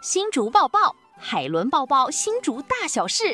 新竹报报，海伦报报新竹大小事。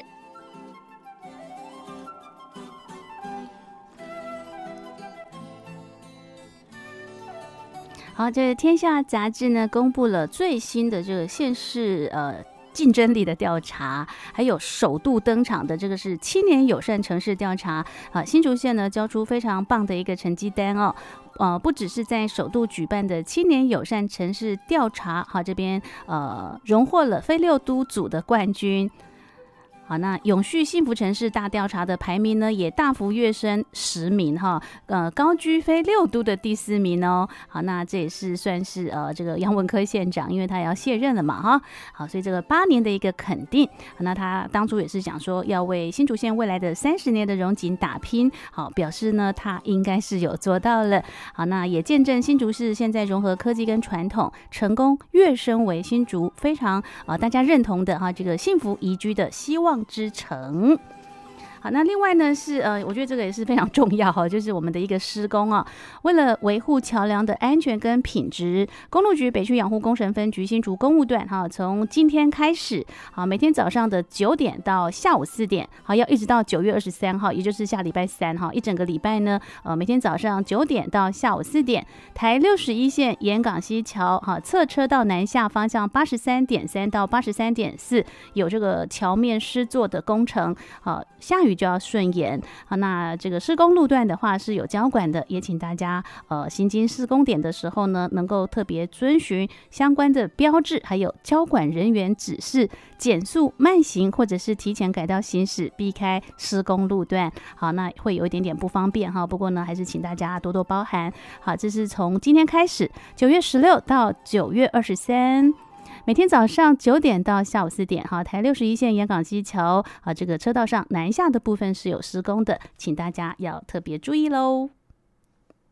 好，这《天下》杂志呢公布了最新的这个县市竞争力的调查，还有首度登场的这个是青年友善城市调查啊，新竹县呢交出非常棒的一个成绩单哦。不只是在首度举办的青年友善城市调查，好，这边荣获了非六都组的冠军。好，那永续幸福城市大调查的排名呢，也大幅跃升10名哈，高居非六都的第4名哦。好，那这也是算是这个杨文科县长，因为他也要卸任了嘛哈。好，所以这个8年的一个肯定，那他当初也是讲说要为新竹县未来的30年的荣景打拼，好，表示呢他应该是有做到了。好，那也见证新竹市现在融合科技跟传统，成功跃升为新竹非常大家认同的哈这个幸福宜居的希望之城。好，那另外呢是我觉得这个也是非常重要哈，就是我们的一个施工啊，为了维护桥梁的安全跟品质，公路局北区养护工程分局新竹公务段哈，从今天开始，好，每天早上的9点到下午4点，好，要一直到9月23号，也就是下礼拜3哈，一整个礼拜呢，每天早上9点到下午4点，台61线盐港西桥哈侧车道南下方向83.3到83.4有这个桥面施作的工程，好，下雨就要顺延。好，那这个施工路段的话是有交管的，也请大家行经施工点的时候呢，能够特别遵循相关的标志，还有交管人员指示，减速慢行或者是提前改道行驶，避开施工路段。好，那会有一点点不方便哈，不过呢，还是请大家多多包涵。好，这是从今天开始，9月16到9月23。每天早上9点到下午4点，哈，台61线盐港西桥这个车道上南下的部分是有施工的，请大家要特别注意喽。